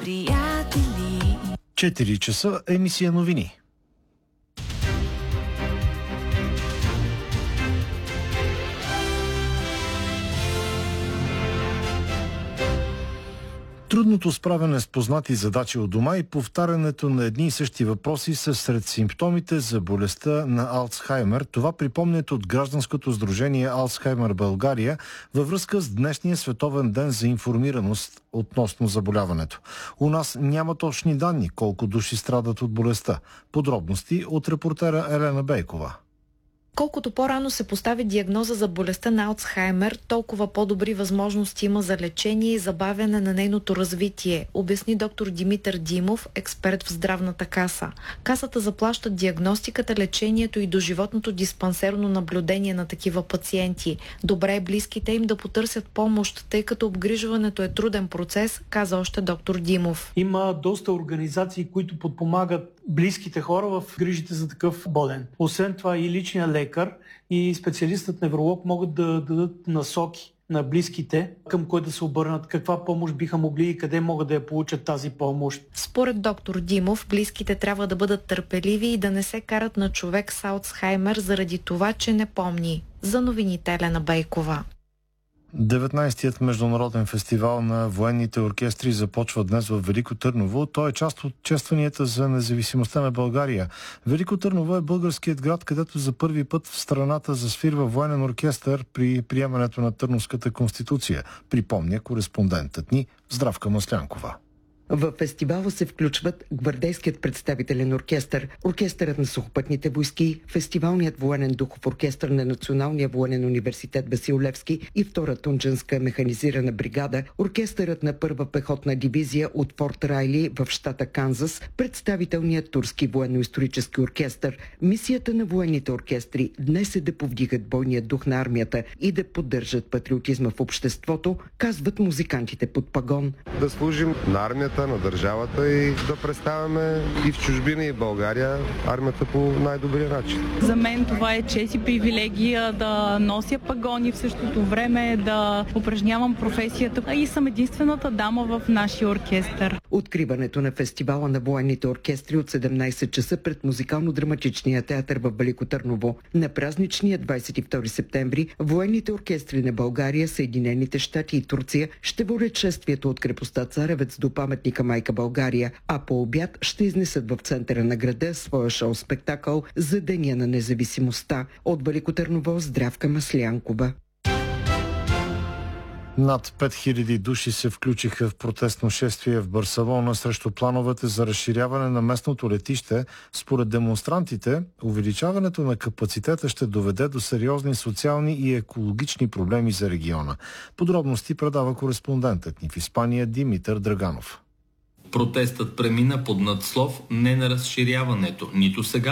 приятели. 4 часа, емисия новини. Трудното справяне с познати задачи от дома и повтарянето на едни и същи въпроси са сред симптомите за болестта на Алцхаймер. Това припомнят от Гражданското сдружение Алцхаймер България във връзка с днешния световен ден за информираност относно заболяването. У нас няма точни данни колко души страдат от болестта. Подробности от репортера Елена Бейкова. Колкото по-рано се постави диагноза за болестта на Алцхаймер, толкова по-добри възможности има за лечение и забавяне на нейното развитие, обясни доктор Димитър Димов, експерт в здравната каса. Касата заплаща диагностиката, лечението и доживотното диспансерно наблюдение на такива пациенти. Добре е близките им да потърсят помощ, тъй като обгрижването е труден процес, каза още доктор Димов. Има доста организации, които подпомагат близките хора в грижите за такъв болен. Освен това и личният лекар и специалистът невролог могат да дадат насоки на близките, към кой да се обърнат, каква помощ биха могли и къде могат да я получат тази помощ. Според доктор Димов, близките трябва да бъдат търпеливи и да не се карат на човек с Алцхаймер заради това, че не помни. За новините Елена Бейкова. 19-тият международен фестивал на военните оркестри започва днес в Велико Търново. Той е част от честванията за независимостта на България. Велико Търново е българският град, където за първи път в страната засвирва военен оркестър при приемането на Търновската конституция, припомня кореспондентът ни Здравка Маслянкова. В фестивала се включват гвардейският представителен оркестър, оркестърът на сухопътните войски, фестивалният военен духов оркестър на Националния военен университет Васил Левски и втора тунджанска механизирана бригада, оркестърът на първа пехотна дивизия от Форт Райли в щата Канзас, представителният турски военно-исторически оркестър. Мисията на военните оркестри днес е да повдигат бойния дух на армията и да поддържат патриотизма в обществото, казват музикантите под пагон. Да служим на армията, на държавата и да представяме и в чужбина, и в България армията по най-добрия начин. За мен това е чест и привилегия да нося пагони, в същото време да упражнявам професията и съм единствената дама в нашия оркестър. Откриването на фестивала на военните оркестри от 17 часа пред музикално-драматичния театър в Велико Търново. На празничния 22 септември военните оркестри на България, Съединените щати и Турция ще водят шествието от крепостта Царевец до паметника Майка България, а по обяд ще изнесат в центъра на града своя шоу-спектакъл за Деня на независимостта. От Велико Търново, Здравка Маслянкова. Над 5000 души се включиха в протестно шествие в Барселона срещу плановете за разширяване на местното летище. Според демонстрантите, увеличаването на капацитета ще доведе до сериозни социални и екологични проблеми за региона. Подробности предава кореспондентът ни в Испания Димитър Драганов. Протестът премина под надслов не на разширяването, нито сега,